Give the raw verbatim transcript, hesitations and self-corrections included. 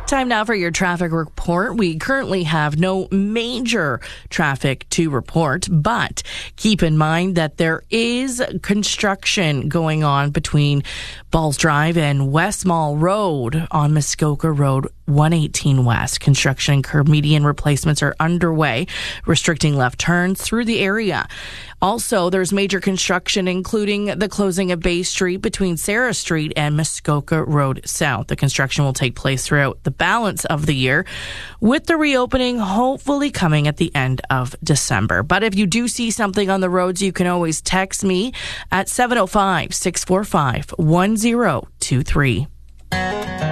Time now for your traffic report. We currently have no major traffic to report, but keep in mind that there is construction going on between Balls Drive and West Mall Road on Muskoka Road one eighteen West. Construction and curb median replacements are underway, restricting left turns through the area. Also, there's major construction, including the closing of Bay Street between Sarah Street and Muskoka Road South. The construction will take place throughout the balance of the year, with the reopening hopefully coming at the end of December. But if you do see something on the roads, you can always text me at seven oh five, six four five, one oh two three.